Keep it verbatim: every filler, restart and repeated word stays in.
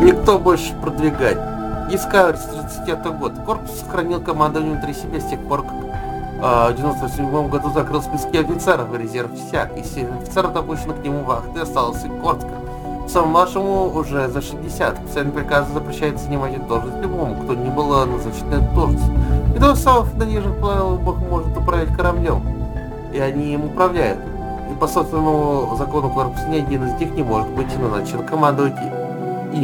Никто больше продвигать. Discovery тридцать пятый год. Корпус сохранил командование внутри себя с тех пор, как э, в девяносто седьмом году закрыл списки офицеров и резерв всяк. Из всех офицеров, допущенных к нему вахты, осталось и Корцка. Самому младшему уже за шестьдесят. Специальный приказ запрещает занимать эту должность любому, кто не был назначен на эту должность. И до самых нижних планов Бог может управлять кораблем. И они им управляют. И по собственному закону корпуса ни один из них не может быть назначен командовать им.